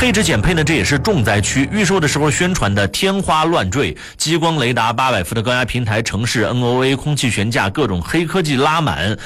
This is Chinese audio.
配置减配呢，这也是重灾区。预售的时候宣传的天花乱坠，激光雷达、800伏的高压平台、城市 NOA、空气悬架，各种黑科技拉满。